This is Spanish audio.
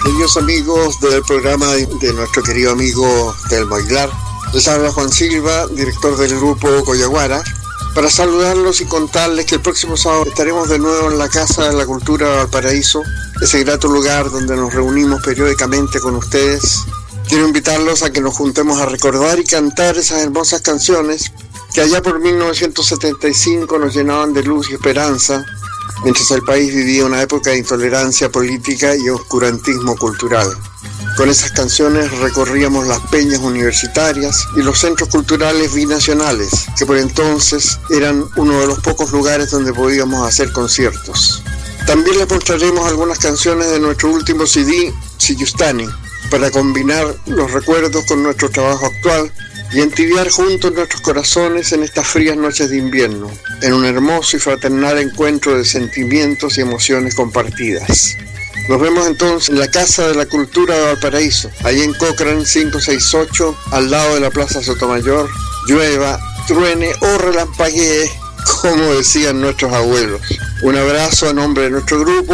Queridos amigos del programa de nuestro querido amigo Telmo Aguilar, les habla Juan Silva, director del grupo Coyaguara, para saludarlos y contarles que el próximo sábado estaremos de nuevo en la Casa de la Cultura de Valparaíso, ese grato lugar donde nos reunimos periódicamente con ustedes. Quiero invitarlos a que nos juntemos a recordar y cantar esas hermosas canciones que allá por 1975 nos llenaban de luz y esperanza, mientras el país vivía una época de intolerancia política y oscurantismo cultural. Con esas canciones recorríamos las peñas universitarias y los centros culturales binacionales, que por entonces eran uno de los pocos lugares donde podíamos hacer conciertos. También les mostraremos algunas canciones de nuestro último CD, Siyustani, para combinar los recuerdos con nuestro trabajo actual y entibiar juntos nuestros corazones en estas frías noches de invierno, en un hermoso y fraternal encuentro de sentimientos y emociones compartidas. Nos vemos entonces en la Casa de la Cultura de Valparaíso, allí en Cochrane 568, al lado de la Plaza Sotomayor, llueva, truene o relampaguee, como decían nuestros abuelos. Un abrazo a nombre de nuestro grupo